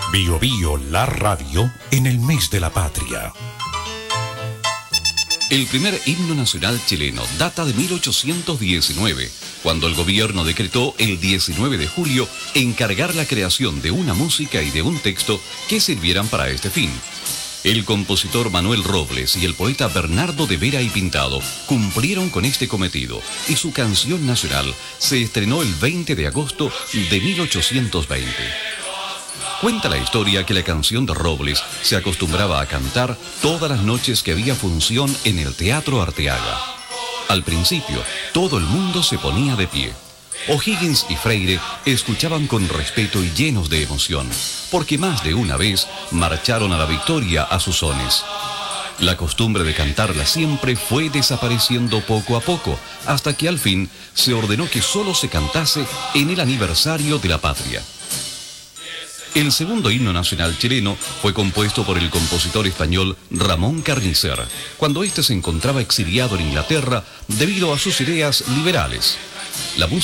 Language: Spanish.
Bio Bio, la radio en el mes de la patria. El primer himno nacional chileno data de 1819, cuando el gobierno decretó el 19 de julio encargar la creación de una música y de un texto que sirvieran para este fin. El compositor Manuel Robles y el poeta Bernardo de Vera y Pintado cumplieron con este cometido y su canción nacional se estrenó el 20 de agosto de 1820. Cuenta la historia que la canción de Robles se acostumbraba a cantar todas las noches que había función en el Teatro Arteaga. Al principio, todo el mundo se ponía de pie. O'Higgins y Freire escuchaban con respeto y llenos de emoción, porque más de una vez marcharon a la victoria a sus sones. La costumbre de cantarla siempre fue desapareciendo poco a poco, hasta que al fin se ordenó que solo se cantase en el aniversario de la patria. El segundo himno nacional chileno fue compuesto por el compositor español Ramón Carnicer, cuando éste se encontraba exiliado en Inglaterra debido a sus ideas liberales. La